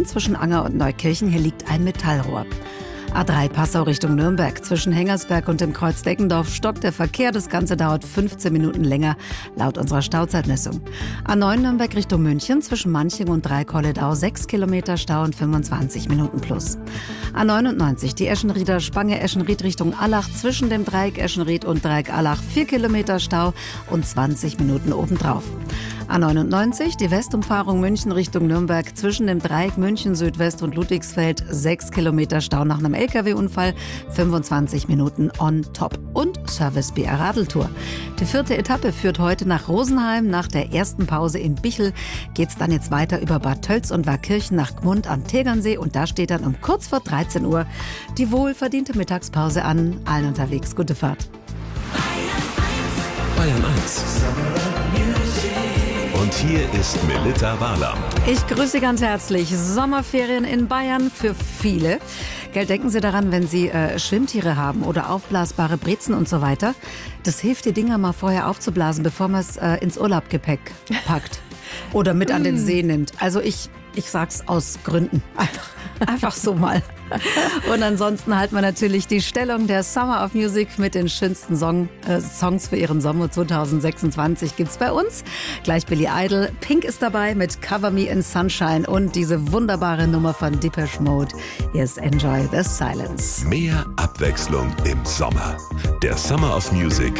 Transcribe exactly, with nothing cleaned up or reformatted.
zwischen Anger und Neukirchen. Hier liegt ein Metallrohr. A drei Passau Richtung Nürnberg. Zwischen Hengersberg und dem Kreuz Deggendorf stockt der Verkehr. Das Ganze dauert fünfzehn Minuten länger, laut unserer Stauzeitmessung. A neun Nürnberg Richtung München. Zwischen Manching und Dreikolledau sechs Kilometer Stau und fünfundzwanzig Minuten plus. A neunundneunzig die Eschenrieder Spange Eschenried Richtung Allach. Zwischen dem Dreieck Eschenried und Dreieck Allach vier Kilometer Stau und zwanzig Minuten obendrauf. A neunundneunzig die Westumfahrung München Richtung Nürnberg. Zwischen dem Dreieck München Südwest und Ludwigsfeld sechs Kilometer Stau nach einem L K W-Unfall, fünfundzwanzig Minuten on top. Und Service B R Radeltour. Die vierte Etappe führt heute nach Rosenheim. Nach der ersten Pause in Bichl geht's dann jetzt weiter über Bad Tölz und Waakirchen nach Gmund am Tegernsee. Und da steht dann um kurz vor dreizehn Uhr die wohlverdiente Mittagspause an. Allen unterwegs gute Fahrt. Bayern eins. Und hier ist Melitta Walam. Ich grüße Sie ganz herzlich. Sommerferien in Bayern für viele. Gell, denken Sie daran, wenn Sie äh, Schwimmtiere haben oder aufblasbare Brezen und so weiter. Das hilft, die Dinger mal vorher aufzublasen, bevor man es äh, ins Urlaubgepäck packt oder mit an den See nimmt. Also ich, ich sag's aus Gründen. Einfach, einfach so mal. Und ansonsten halten wir natürlich die Stellung der Summer of Music mit den schönsten Song, äh, Songs für ihren Sommer zwanzig sechsundzwanzig gibt's bei uns. Gleich Billy Idol. Pink ist dabei mit Cover Me in Sunshine und diese wunderbare Nummer von Depeche Mode. Hier ist Enjoy the Silence. Mehr Abwechslung im Sommer. Der Summer of Music